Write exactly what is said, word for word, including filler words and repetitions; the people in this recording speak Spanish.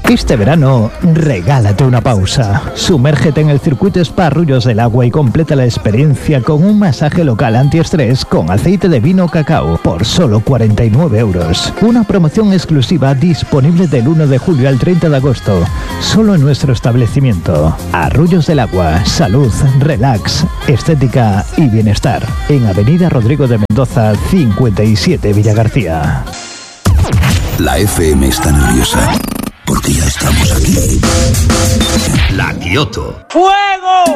Este verano, regálate una pausa. Sumérgete en el circuito Spa Arroyos del Agua y completa la experiencia con un masaje local antiestrés con aceite de vino cacao por solo cuarenta y nueve euros. Una promoción exclusiva disponible del uno de julio al treinta de agosto, solo en nuestro establecimiento. Arroyos del Agua, salud, relax, estética y bienestar. En Avenida Rodrigo de Mendoza, cincuenta y siete, Villagarcía. La F M está nerviosa porque ya estamos aquí. La Kioto. ¡Fuego!